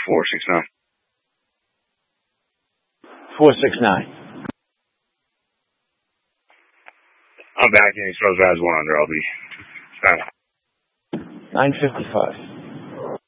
469. 469. I'm back in. He's supposed to have one under. I'll be back. 955.